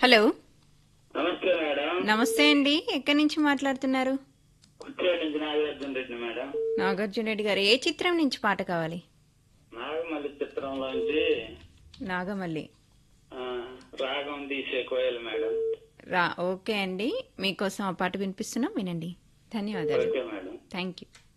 Hello. నమస్తే madam. నమస్తే అండి. ఎక్కడి నుంచి మాట్లాడుతున్నారు? కుర్చేడు నుంచి నాగార్జున రెడ్డి మేడం. నాగార్జున రెడ్డి గారు, ఏ చిత్రం నుంచి పాట కావాలి? నాగమల్లి చిత్రంలోంచి నాగమల్లి. రాగం తీసే కోయలు మేడం. ఓకే అండి, మీకోసం ఆ పాట వినిపిస్తున్నాం, వినండి. ధన్యవాదాలు. Okay madam. Thank you.